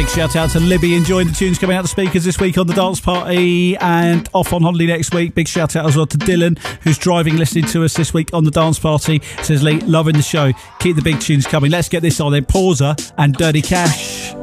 Big shout out to Libby enjoying the tunes coming out the speakers this week on the dance party and off on holiday next week. Big shout out as well to Dylan, who's driving listening to us this week on the dance party. Says Lee, loving the show. Keep the big tunes coming. Let's get this on then. Pauser and Dirty Cash.